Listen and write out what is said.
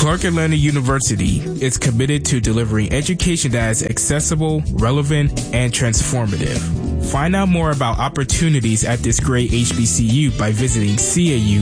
Clark Atlanta University is committed to delivering education that is accessible, relevant, and transformative. Find out more about opportunities at this great HBCU by visiting